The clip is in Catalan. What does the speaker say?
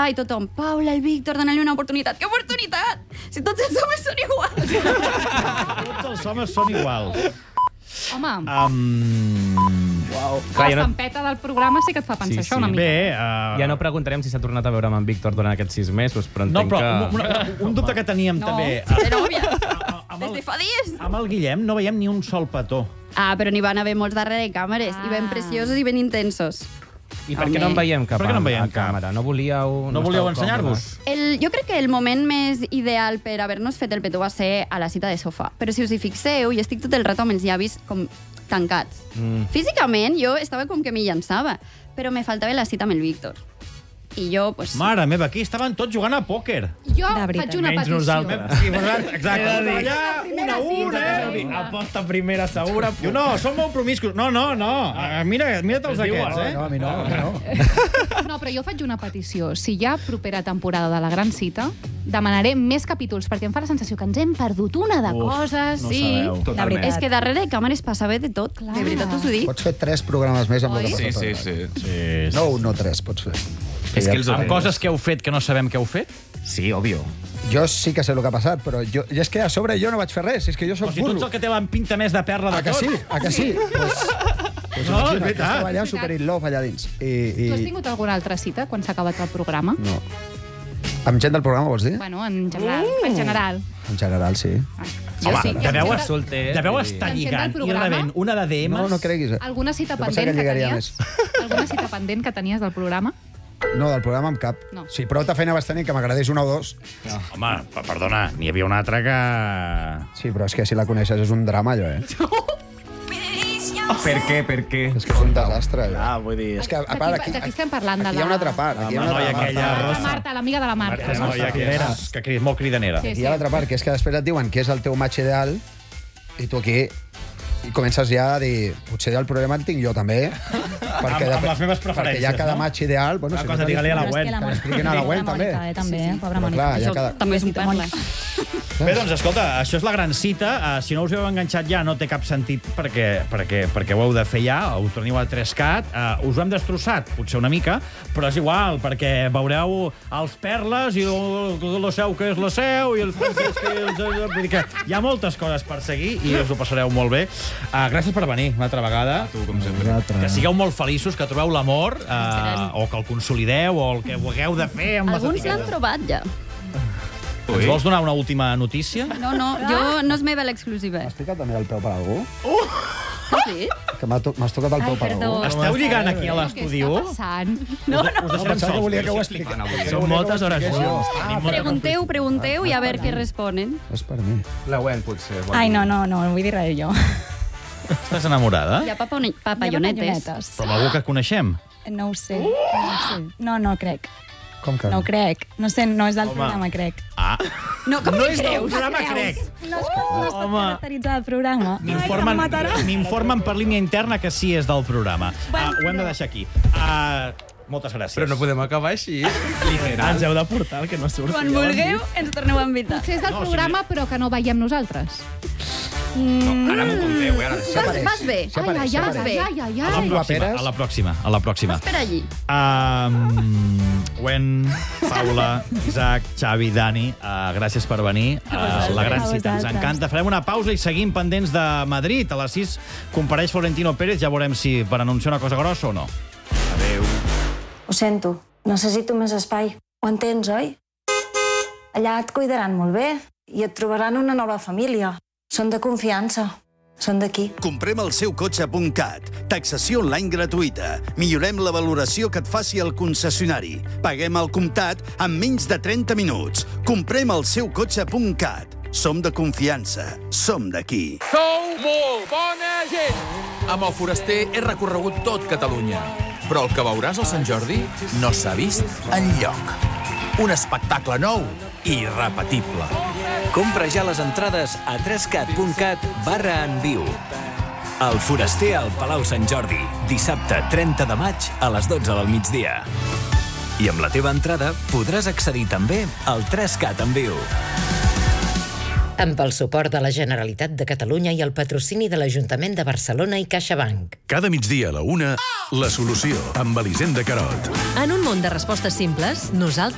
i tothom, Paula, el Víctor, dona-li una oportunitat. Què oportunitat? Si tots els homes són iguals. Tots els homes són iguals. Home, Clar, la estampeta del programa sí que et fa pensar això una mica. Bé, Ja no preguntarem si s'ha tornat a veure amb en Víctor durant aquests 6 mesos, però no, entenc però un dubte que teníem també. De nòvia. Des de fa dies. Amb el Guillem no veiem ni un sol petó. Ah, però n'hi van haver molts darrere càmeres, i ben preciosos i ben intensos. I per què no en veiem cap Per què no en a veiem càmera? No volíeu... No volíeu ensenyar-vos? Jo crec que el moment més ideal per haver-nos fet el petó va ser a la cita de sofà. Però si us hi fixeu, jo estic tot el rato amb els llavis com tancats. Físicament, jo estava com que m'hi llançava, però me faltava la cita amb el Víctor. I jo, pues... Mare meva, aquí estaven tots jugant a pòquer. Jo faig una Menys petició. nosaltres. Sí, vosaltres, exacte. Allà, una a una, Aposta primera segura. Diu, no, som molt promiscus. No. Mira-te'ls aquests, eh? No, a mi no. No, però jo faig una petició. Si hi ha propera temporada de la Gran Cita, demanaré més capítols, perquè em fa la sensació que ens hem perdut una de coses. no Sí, sabeu. la veritat és que darrere de càmeres passava de tot. Clar. De veritat us ho dic. Pots fer 3 programes més amb el Oi? que passa per Sí. No, no 3, pots fer. És que els Amb horaris... coses que heu fet que no sabem que heu fet? Sí, obvio. Jo sí que sé el que ha passat, però jo, i és que a sobre jo no vaig fer res, és que jo soc O sigui, tu ets burro. el que té la pinta més de perla de A que tot. sí? A que sí? Pues No, és imagina't, veritat. que estava allà super in love allà dins. Tu has tingut alguna altra cita quan s'ha acabat el programa? No. Amb gent del programa, vols dir? Bueno, en general. En general. En general, sí. Jo sí. Deveu, solter. deveu estar Amb gent lligant del i programa? rebent una de DMs. No, no creguis. Alguna cita Jo pensava pendent que lligaria tenies? Alguna cita pendent que tenies del programa? No, del programa amb cap. No. Sí, prou de feina vas tenir que m'agradés una o dos. Home, perdona, n'hi havia una altra que... Sí, però és que si la coneixes és un drama, allò, eh? Per què? És que és un desastre, allò. Ah, vull dir... És que, a part, De qui estem parlant? aquí hi ha una altra part. Aquí hi ha una noia altra part. aquella La rossa. Marta, l'amiga de la Marta. La noia que és molt cridanera. Sí, Aquí hi ha l'altra part, que és que després et diuen que és el teu match ideal i tu aquí i comences ja a dir, potser el problema el tinc jo també, perquè, Amb les meves perquè preferències, ja cada no? match ideal... Bueno, Una si cosa, no digue-li a la Però és Gwen. que la Que l'expliquin a la Gwen, també. També, pobra Però Mònica. clar, ja Això cada... també és un perla. Bé, doncs, escolta, això és la gran cita. Si no us heu enganxat ja, no té cap sentit perquè ho heu de fer ja, ho teniu a 3CAT. Us ho hem destrossat, potser una mica, però és igual, perquè veureu els perles i la seu que és la seu i el Francesc que és... Vull dir que hi ha moltes coses per seguir i us ho passareu molt bé. Gràcies per venir una altra vegada. Tu, com sempre. Que sigueu molt feliços, que trobeu l'amor, o que el consolideu, o el que hagueu de fer amb les Alguns l'han etiquetes. trobat ja. Ens vols donar una última notícia? No, jo no és meva l'exclusiva. M'has picat també el peu per algú? Ah, sí? Que m'has tocat el peu per perdó. algú? Esteu lligant aquí a l'estudi? Què està passant? No, Us deixarem Pensava que sols. volia que ho expliqués. Són moltes hores junts. Pregunteu i a veure què responen. És per mi. La Gwen, potser. Ai, no vull dir res jo. Estàs enamorada? Hi ha papallonetes. Però amb algú que coneixem? No ho sé. No crec. Com que No ho crec. No sé, no és del programa, crec. No, com No que és del creus? programa, crec. No es pot caracteritzar el programa. M'informen per línia interna que sí és del programa. Ho hem de deixar aquí. Moltes gràcies. Però no podem acabar així. Ens heu de portar el que no surt. Quan vulgueu, ens torneu a invitar. Potser és del programa, però que no veiem nosaltres. Ara m'ho conteu, ara. Vas bé. S'apareix. A la pròxima. Espera allí. Gwen, Paula, Isaac, Xavi, Dani, gràcies per venir a la gran cita. Ens encanta. Farem una pausa i seguim pendents de Madrid. A les 6 compareix Florentino Pérez. Ja veurem si per anunciar una cosa grossa o no. Adéu. Ho sento, necessito més espai. Ho entens, oi? Allà et cuidaran molt bé i et trobaran una nova família. Són de confiança. Són d'aquí. Comprem el seu cotxe.cat. Taxació online gratuïta. Millorem la valoració que et faci el concessionari. Paguem al comptat en menys de 30 minuts. Comprem el seu cotxe.cat. Som de confiança. Som d'aquí. Sou molt bona gent! Amb el Foraster he recorregut tot Catalunya. Però el que veuràs al Sant Jordi no s'ha vist enlloc. Un espectacle nou i irrepetible. Compra ja les entrades a 3cat.cat/enviu. El Foraster al Palau Sant Jordi, dissabte 30 de maig a les 12 del migdia. I amb la teva entrada podràs accedir també al 3Cat en viu. Amb el suport de la Generalitat de Catalunya i el patrocini de l'Ajuntament de Barcelona i CaixaBank. Cada migdia a la 1, La Solució, amb Elisenda Carot. En un món de respostes simples, nosaltres